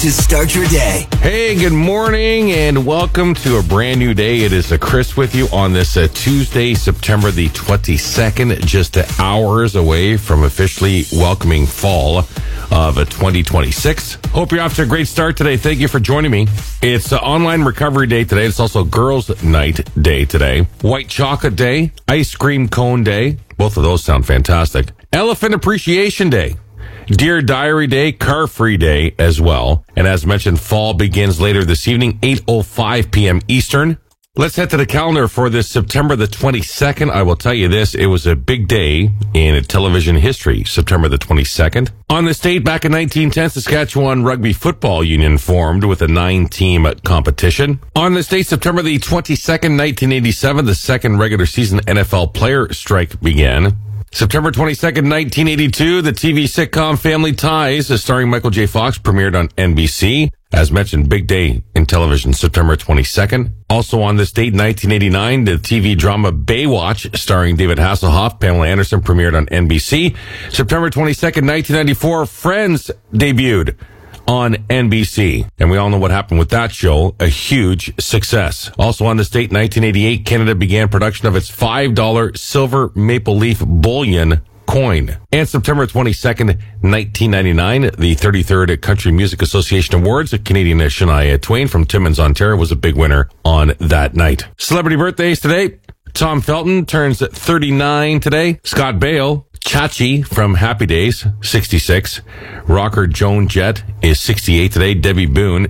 to start your day. Hey, good morning and welcome to a brand new day. It is Chris with you on this Tuesday, September the 22nd, just hours away from officially welcoming fall of 2026. Hope you're off to a great start today. Thank you for joining me. It's Online Recovery Day today. It's also Girls' Night Day today. White Chocolate Day, Ice Cream Cone Day. Both of those sound fantastic. Elephant Appreciation Day. Dear Diary Day, Car Free Day as well. And as mentioned, fall begins later this evening, 8:05 p.m. Eastern. Let's head to the calendar for this September the 22nd. I will tell you this, it was a big day in television history, September the 22nd. On this date, back in 1910, Saskatchewan Rugby Football Union formed with a 9-team competition. On this date, September the 22nd, 1987, the second regular season NFL player strike began. September 22nd, 1982, the TV sitcom Family Ties, starring Michael J. Fox, premiered on NBC. As mentioned, big day in television, September 22nd. Also on this date, 1989, the TV drama Baywatch, starring David Hasselhoff, Pamela Anderson, premiered on NBC. September 22nd, 1994, Friends debuted on NBC. And we all know what happened with that show, a huge success. Also on this date, 1988, Canada began production of its $5 silver maple leaf bullion coin. And September 22nd, 1999, the 33rd Country Music Association Awards, Canadian Shania Twain from Timmins, Ontario, was a big winner on that night. Celebrity birthdays today. Tom Felton turns 39 today. Scott Baio, Chachi from Happy Days, 66. Rocker Joan Jett is 68 today. Debbie Boone,